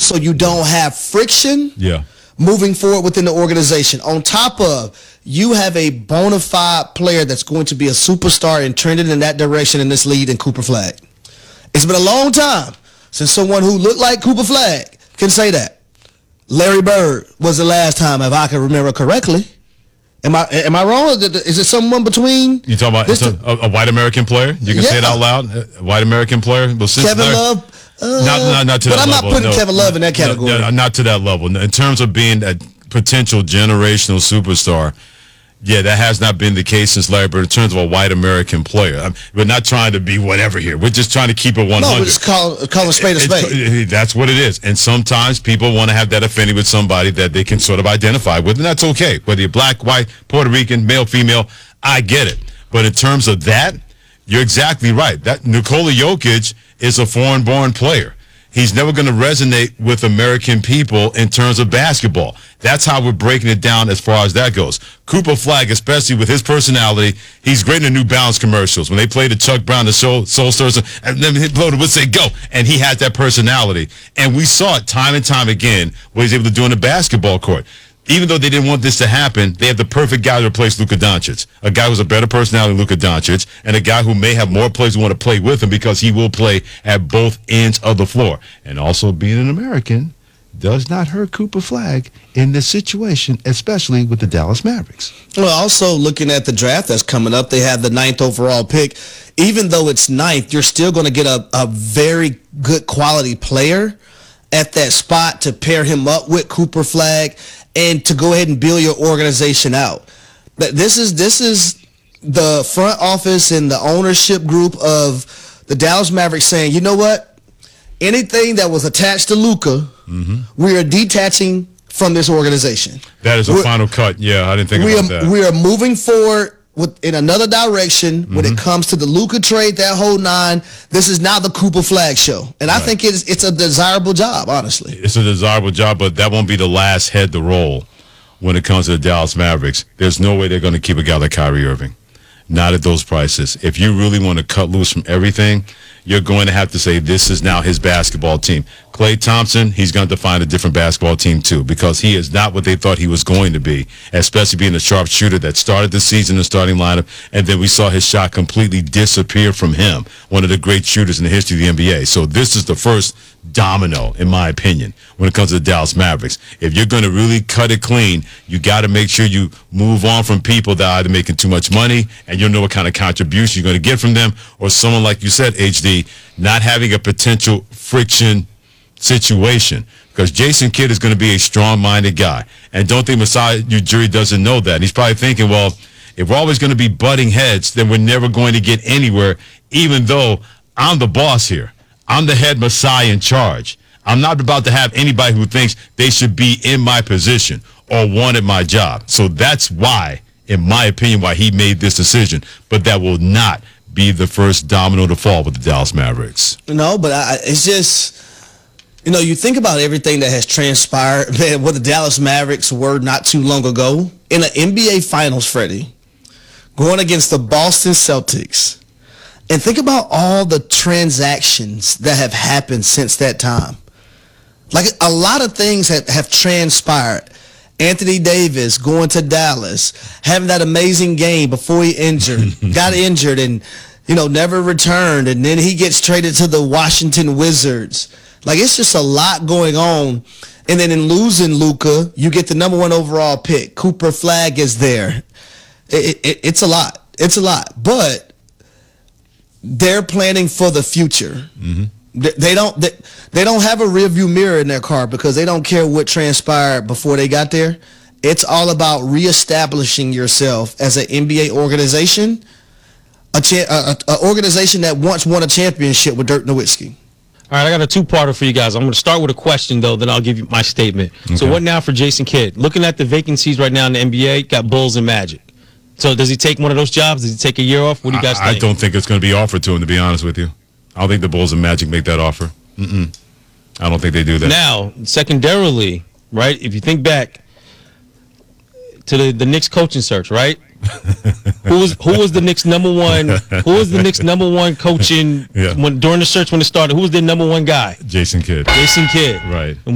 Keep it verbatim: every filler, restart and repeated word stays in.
so you don't have friction Yeah. moving forward within the organization. On top of, you have a bona fide player that's going to be a superstar and trending in that direction in this league in Cooper Flagg. It's been a long time since someone who looked like Cooper Flagg can say that. Larry Bird was the last time, if I can remember correctly. Am I am I wrong? Is it someone between? You talking about this a, a, a white American player? You can Yeah. say it out loud. A white American player. Well, since Kevin Larry- Love? Uh, Not, not, not to but that I'm level. not putting no. Kevin Love in that category. No, no, not to that level. In terms of being a potential generational superstar, yeah, that has not been the case since Larry Bird in terms of a white American player. I mean, we're not trying to be whatever here. We're just trying to keep it one hundred. No, we're just call, call a spade a spade. It- that's what it is. And sometimes people want to have that affinity with somebody that they can sort of identify with, and that's okay. Whether you're black, white, Puerto Rican, male, female, I get it. But in terms of that, you're exactly right. That Nikola Jokic is a foreign-born player. He's never going to resonate with American people in terms of basketball. That's how we're breaking it down as far as that goes. Cooper Flagg, especially with his personality, he's great in the New Balance commercials. When they play the Chuck Brown, the Soul, Soul Stirrer, and then he would say, go. And he has that personality. And we saw it time and time again what he's able to do on the basketball court. Even though they didn't want this to happen, they have the perfect guy to replace Luka Doncic. A guy who's a better personality than Luka Doncic, and a guy who may have more players who want to play with him because he will play at both ends of the floor. And also being an American does not hurt Cooper Flagg in this situation, especially with the Dallas Mavericks. Well, also looking at the draft that's coming up, they have the ninth overall pick. Even though it's ninth, you're still going to get a, a very good quality player at that spot to pair him up with Cooper Flagg and to go ahead and build your organization out. But this is this is the front office and the ownership group of the Dallas Mavericks saying, you know what? Anything that was attached to Luka, mm-hmm. we are detaching from this organization. That is a We're, final cut. Yeah, I didn't think we about are, that. We are moving forward with, in another direction when Mm-hmm. it comes to the Luka trade, that whole nine. This is now the Cooper Flagg show. And I Right. think it's, it's a desirable job, honestly. It's a desirable job, but that won't be the last head to roll when it comes to the Dallas Mavericks. There's no way they're going to keep a guy like Kyrie Irving. Not at those prices. If you really want to cut loose from everything, you're going to have to say this is now his basketball team. Klay Thompson, he's going to find a different basketball team too, because he is not what they thought he was going to be, especially being a sharpshooter that started the season in the starting lineup, and then we saw his shot completely disappear from him, one of the great shooters in the history of the N B A. So this is the first domino, in my opinion, when it comes to the Dallas Mavericks. If you're going to really cut it clean, you got to make sure you move on from people that are either making too much money, and you know what kind of contribution you're going to get from them, or someone like you said, H D, not having a potential friction situation, because Jason Kidd is going to be a strong-minded guy. And don't think Masai Ujiri doesn't know that. And he's probably thinking, well, if we're always going to be butting heads, then we're never going to get anywhere, even though I'm the boss here. I'm the head Masai in charge. I'm not about to have anybody who thinks they should be in my position or wanted my job. So that's why, in my opinion, why he made this decision. But that will not be the first domino to fall with the Dallas Mavericks. No, but I, it's just, you know, you think about everything that has transpired, man, what the Dallas Mavericks were not too long ago in the N B A Finals, Freddie, going against the Boston Celtics. And think about all the transactions that have happened since that time. Like, a lot of things have, have transpired. Anthony Davis going to Dallas, having that amazing game before he injured, got injured and, you know, never returned. And then he gets traded to the Washington Wizards. Like, it's just a lot going on. And then in losing Luka, you get the number one overall pick. Cooper Flagg is there. It, it, it's a lot. It's a lot. But they're planning for the future. Mm-hmm. They, they don't they, they don't have a rearview mirror in their car because they don't care what transpired before they got there. It's all about reestablishing yourself as an N B A organization, a, cha- a, a organization that once won a championship with Dirk Nowitzki. All right, I got a two-parter for you guys. I'm going to start with a question, though, then I'll give you my statement. Okay. So what now for Jason Kidd? Looking at the vacancies right now in the N B A, got Bulls and Magic. So does he take one of those jobs? Does he take a year off? What do you guys I, think? I don't think it's going to be offered to him, to be honest with you. I don't think the Bulls and Magic make that offer. Mm-mm. I don't think they do that. Now, secondarily, right, if you think back to the, the Knicks coaching search, right? who was who was the Knicks number one? Who was the Knicks number one coaching yeah. when during the search when it started? Who was their number one guy? Jason Kidd. Jason Kidd. Right. And